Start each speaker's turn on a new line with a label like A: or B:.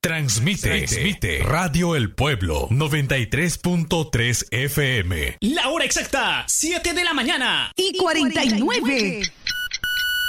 A: Transmite Radio El Pueblo 93.3 FM.
B: La hora exacta, 7 de la mañana.
C: Y 49.